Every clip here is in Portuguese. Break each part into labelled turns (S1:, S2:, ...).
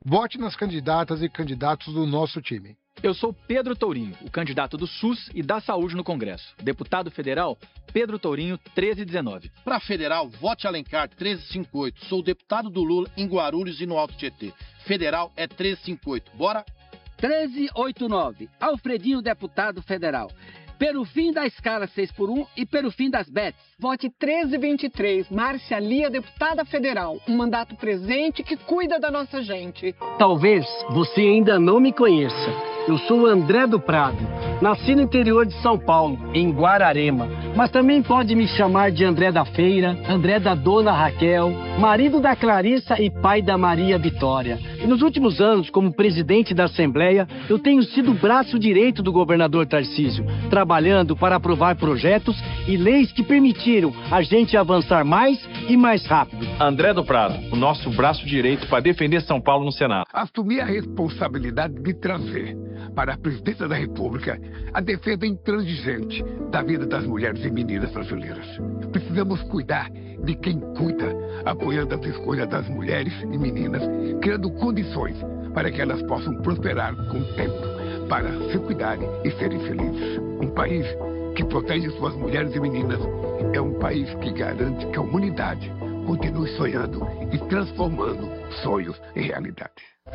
S1: Vote nas candidatas e candidatos do nosso time.
S2: Eu sou Pedro Tourinho, o candidato do SUS e da Saúde no Congresso. Deputado federal, Pedro Tourinho, 1319.
S3: Para federal, vote Alencar, 1358. Sou deputado do Lula em Guarulhos e no Alto Tietê. Federal é 1358. Bora?
S4: 1389. Alfredinho, deputado federal. Pelo fim da escala 6x1 e pelo fim das bets.
S5: Vote 1323, Márcia Lia, deputada federal. Um mandato presente que cuida da nossa gente.
S6: Talvez você ainda não me conheça. Eu sou André do Prado. Nasci no interior de São Paulo, em Guararema. Mas também pode me chamar de André da Feira, André da Dona Raquel, marido da Clarissa e pai da Maria Vitória. E nos últimos anos, como presidente da Assembleia, eu tenho sido o braço direito do governador Tarcísio, trabalhando para aprovar projetos e leis que permitiram a gente avançar mais e mais rápido.
S7: André do Prado, o nosso braço direito para defender São Paulo no Senado.
S8: Assumi a responsabilidade de trazer para a presidência da República a defesa intransigente da vida das mulheres e meninas brasileiras. Precisamos cuidar de quem cuida, apoiando as escolhas das mulheres e meninas, criando condições para que elas possam prosperar com o tempo, para se cuidarem e serem felizes. Um país que protege suas mulheres e meninas é um país que garante que a humanidade continue sonhando e transformando sonhos em realidade.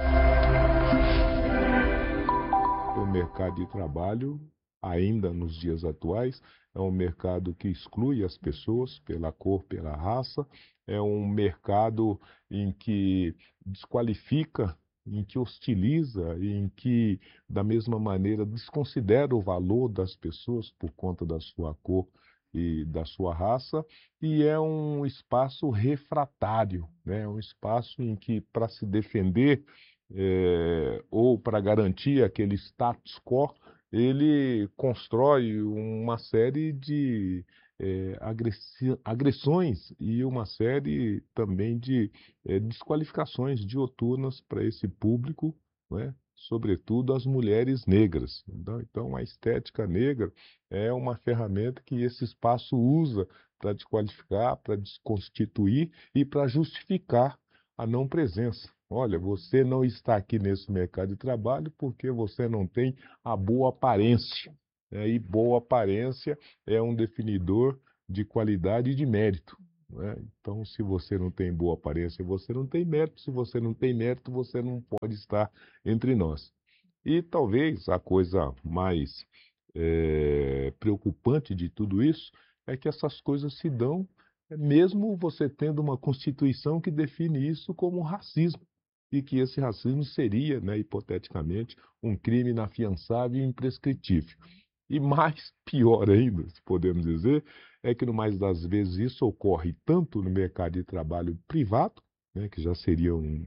S9: O mercado de trabalho, ainda nos dias atuais, é um mercado que exclui as pessoas pela cor, pela raça, é um mercado em que desqualifica, em que hostiliza, em que, da mesma maneira, desconsidera o valor das pessoas por conta da sua cor e da sua raça, e é um espaço refratário, né? Um espaço em que, para se defender ou para garantir aquele status quo, ele constrói uma série de agressões e uma série também de desqualificações dioturnas para esse público, né? Sobretudo as mulheres negras. Então, a estética negra é uma ferramenta que esse espaço usa para desqualificar, para desconstituir e para justificar a não presença. Olha, você não está aqui nesse mercado de trabalho porque você não tem a boa aparência, né? E boa aparência é um definidor de qualidade e de mérito, né? Então, se você não tem boa aparência, você não tem mérito. Se você não tem mérito, você não pode estar entre nós. E talvez a coisa mais preocupante de tudo isso é que essas coisas se dão mesmo você tendo uma Constituição que define isso como racismo, e que esse racismo seria, né, hipoteticamente, um crime inafiançável e imprescritível. E mais pior ainda, se podemos dizer, é que no mais das vezes isso ocorre tanto no mercado de trabalho privado, né, que já seria um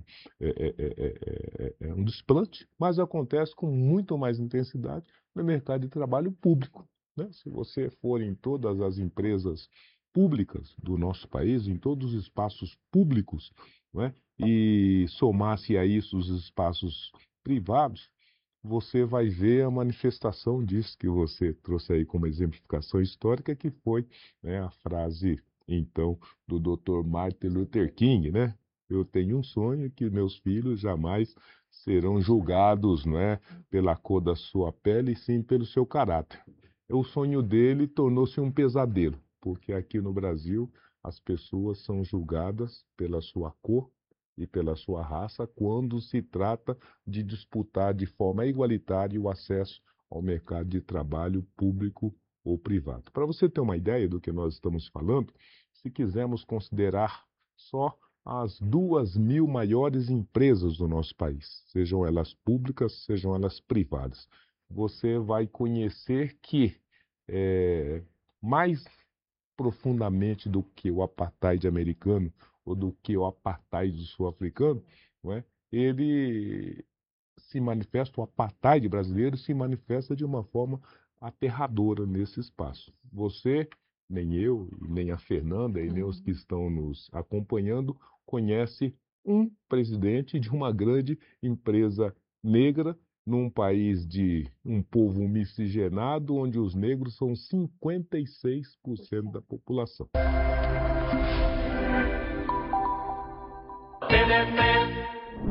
S9: desplante, mas acontece com muito mais intensidade no mercado de trabalho público, né? Se você for em todas as empresas públicas do nosso país, em todos os espaços públicos, né, e somasse a isso os espaços privados, você vai ver a manifestação disso que você trouxe aí como exemplificação histórica, que foi, né, a frase, então, do Dr. Martin Luther King, né? Eu tenho um sonho que meus filhos jamais serão julgados, não é, pela cor da sua pele, e sim pelo seu caráter. O sonho dele tornou-se um pesadelo, porque aqui no Brasil as pessoas são julgadas pela sua cor e pela sua raça quando se trata de disputar de forma igualitária o acesso ao mercado de trabalho público ou privado. Para você ter uma ideia do que nós estamos falando, se quisermos considerar só as 2.000 maiores empresas do nosso país, sejam elas públicas, sejam elas privadas, você vai conhecer que mais profundamente do que o apartheid americano ou do que o apartheid sul-africano, não é? Ele se manifesta, o apartheid brasileiro se manifesta de uma forma aterradora nesse espaço. Você, nem eu, nem a Fernanda e nem os que estão nos acompanhando conhece um presidente de uma grande empresa negra num país de um povo miscigenado, onde os negros são 56% da população.
S10: Meu nome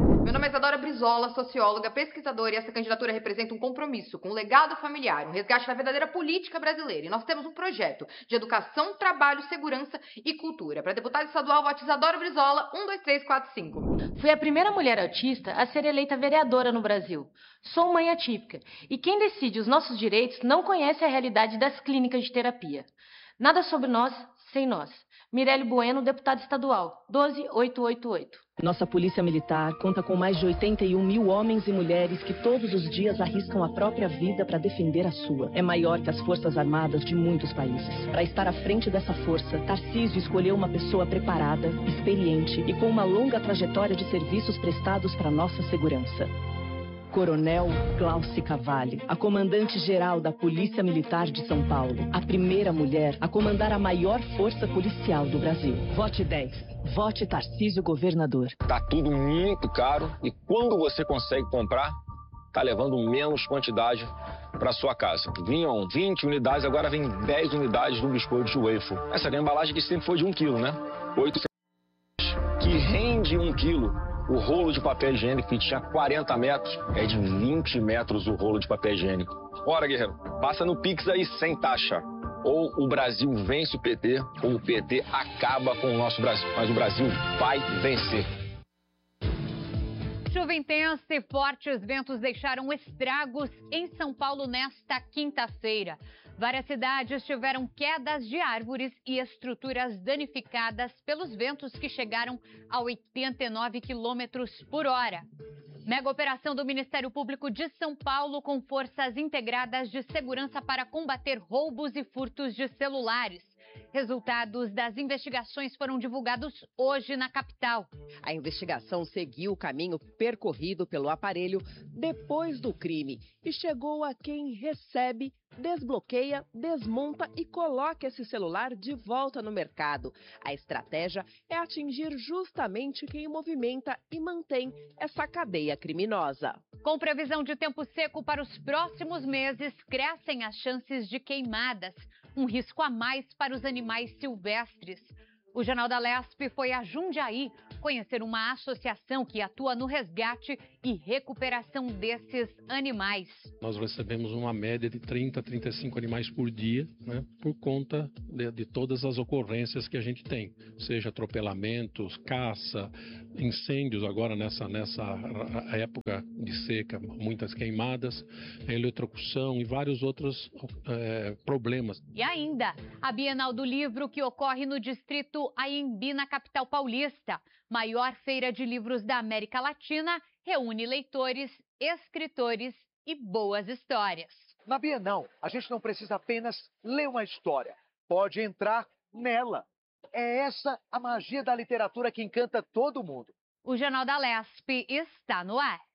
S10: nome é Isadora Brizola, socióloga, pesquisadora, e essa candidatura representa um compromisso com o legado familiar, um resgate da verdadeira política brasileira. E nós temos um projeto de educação, trabalho, segurança e cultura. Para deputada estadual, vote Isadora Brizola, 12345.
S11: Fui a primeira mulher autista a ser eleita vereadora no Brasil. Sou mãe atípica e quem decide os nossos direitos não conhece a realidade das clínicas de terapia. Nada sobre nós, sem nós. Mirelle Bueno, deputada estadual, 12888.
S12: Nossa Polícia Militar conta com mais de 81 mil homens e mulheres que todos os dias arriscam a própria vida para defender a sua. É maior que as Forças Armadas de muitos países. Para estar à frente dessa força, Tarcísio escolheu uma pessoa preparada, experiente e com uma longa trajetória de serviços prestados para nossa segurança. Coronel Glauci Cavalli, a comandante-geral da Polícia Militar de São Paulo, a primeira mulher a comandar a maior força policial do Brasil. Vote 10. Vote Tarcísio governador.
S13: Tá tudo muito caro e quando você consegue comprar, tá levando menos quantidade para sua casa. Vinham 20 unidades, agora vem 10 unidades do biscoito de waffle. Essa é a embalagem que sempre foi de 1 quilo, né? 8 que rende 1 quilo. O rolo de papel higiênico que tinha 40 metros é de 20 metros o rolo de papel higiênico. Ora, guerreiro, passa no Pix aí sem taxa. Ou o Brasil vence o PT, ou o PT acaba com o nosso Brasil. Mas o Brasil vai vencer.
S14: Chuva intensa e fortes ventos deixaram estragos em São Paulo nesta quinta-feira. Várias cidades tiveram quedas de árvores e estruturas danificadas pelos ventos que chegaram a 89 km por hora. Mega operação do Ministério Público de São Paulo com forças integradas de segurança para combater roubos e furtos de celulares. Resultados das investigações foram divulgados hoje na capital.
S15: A investigação seguiu o caminho percorrido pelo aparelho depois do crime e chegou a quem recebe, desbloqueia, desmonta e coloca esse celular de volta no mercado. A estratégia é atingir justamente quem movimenta e mantém essa cadeia criminosa.
S14: Com previsão de tempo seco para os próximos meses, crescem as chances de queimadas, um risco a mais para os animais silvestres. O Jornal da Lesp foi a Jundiaí conhecer uma associação que atua no resgate e recuperação desses animais.
S16: Nós recebemos uma média de 30 a 35 animais por dia, né, por conta de todas as ocorrências que a gente tem, seja atropelamentos, caça, incêndios agora nessa época de seca, muitas queimadas, eletrocução e vários outros problemas.
S14: E ainda, a Bienal do Livro que ocorre no distrito Anhembi, na capital paulista, maior feira de livros da América Latina, reúne leitores, escritores e boas histórias.
S17: Na Bienal, a gente não precisa apenas ler uma história, pode entrar nela. É essa a magia da literatura que encanta todo mundo.
S14: O Jornal da Lesp está no ar.